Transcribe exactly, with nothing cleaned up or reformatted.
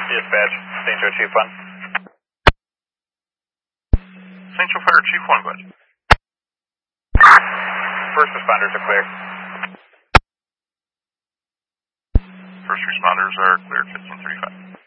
Dispatch, Saint Joe Chief one. Saint Joe Fire Chief one, bud. First responders are clear. First responders are clear, fifteen thirty-five.